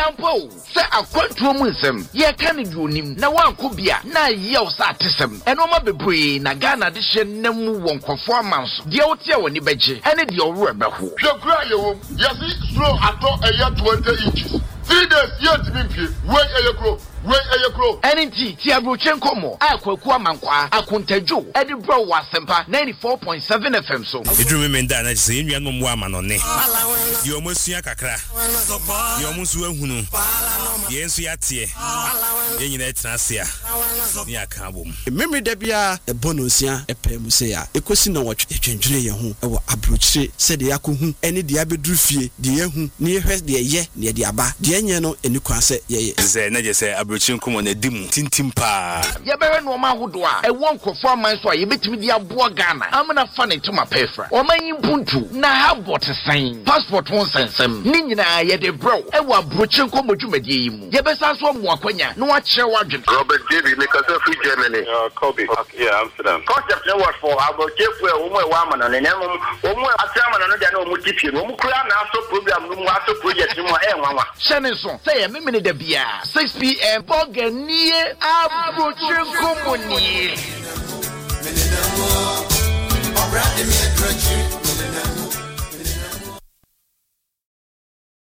ampo se akwantuo mu nsem ye ka ne duonim na wanko bia na yew sa atesem eno ma bebree na Ghana de hye namu wonkofo amanso de wote woni beje ene de owro ebeho hwekura yewom yesi slow ato eya 20 inches 3 days yet mimpie we eyekro Enti ti abroche nkomo akwaku amankwa akontadwo edi bro wasempa 94.7 FM so edru memenda na se enwanu mo amanone di omosua kakra di omusu ahunu di ensu yatie enyina etrasia ni aka bom memre da bia ebonosia epem se ya ekosi na wotwe etwendwene ye ho ewo abroche se de yakohu ene de abedru fie de yehu ni ehwe de ye ne de aba de enye no eni kwa se ye ze na je se abrochi nkomo na dimu tintim pa ye bewe no ma hodo a ewo nkofo aman so a ye betimi de aboa Ghana amna fa ne tuma pefra o manyi puntu na habot sign passport won sensem ni nyina ye de bro ewo abrochi nkomo dwumadie yi mu ye besa so mo akwanya no a kire wadwen Robert David Nicolas free Germany Kobe yeah Amsterdam concept no what for abrochi fu e wo mo e wa amana ne nemu wo mo atrama no de na o mo tipie no mo kura na aso program no mo aso project mo e nwanwa shene so say me me de bia 6 p.m. Boganie abrochi nkomo ni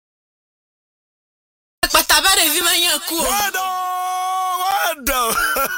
Patabare vi manhã cu. Wado